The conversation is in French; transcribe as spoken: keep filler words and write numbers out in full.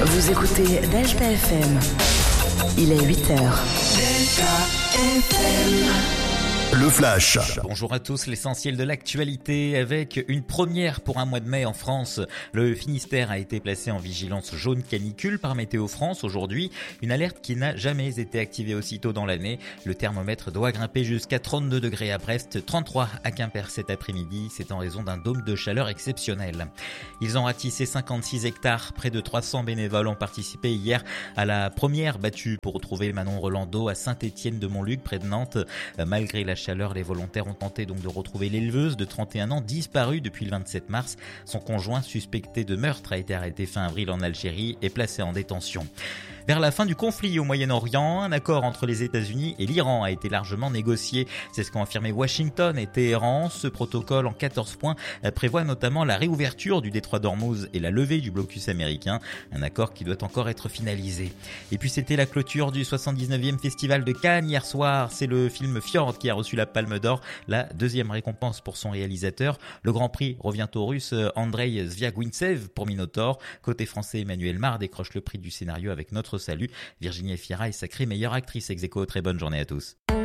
Vous écoutez Delta F M. Il est huit heures. Delta F M. Le Flash. Bonjour à tous, l'essentiel de l'actualité avec une première pour un mois de mai en France. Le Finistère a été placé en vigilance jaune canicule par Météo France aujourd'hui. Une alerte qui n'a jamais été activée aussitôt dans l'année. Le thermomètre doit grimper jusqu'à trente-deux degrés à Brest, trente-trois à Quimper cet après-midi. C'est en raison d'un dôme de chaleur exceptionnel. Ils ont ratissé cinquante-six hectares. Près de trois cents bénévoles ont participé hier à la première battue pour retrouver Manon Rolando à Saint-Étienne-de-Montluc près de Nantes. Malgré la chaleur, les volontaires ont tenté donc de retrouver l'éleveuse de trente et un ans disparue depuis le vingt-sept mars. Son conjoint suspecté de meurtre a été arrêté fin avril en Algérie et placé en détention. Vers la fin du conflit au Moyen-Orient, un accord entre les États-Unis et l'Iran a été largement négocié. C'est ce qu'ont affirmé Washington et Téhéran. Ce protocole en quatorze points prévoit notamment la réouverture du détroit d'Ormuz et la levée du blocus américain. Un accord qui doit encore être finalisé. Et puis c'était la clôture du soixante-dix-neuvième Festival de Cannes hier soir. C'est le film Fjord qui a reçu la Palme d'Or, la deuxième récompense pour son réalisateur. Le Grand Prix revient au Russe Andrei Zviagintsev pour Minotaur. Côté français, Emmanuelle Mar décroche le prix du scénario avec Notre Salut. Virginie Efira est sacrée meilleure actrice ex aequo. Très bonne journée à tous.